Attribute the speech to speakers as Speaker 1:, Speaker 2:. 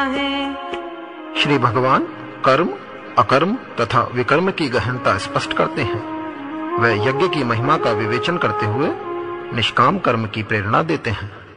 Speaker 1: है।
Speaker 2: श्री भगवान कर्म, अकर्म तथा विकर्म की गहनता स्पष्ट करते हैं। वे यज्ञ की महिमा का विवेचन करते हुए निष्काम कर्म की प्रेरणा देते हैं।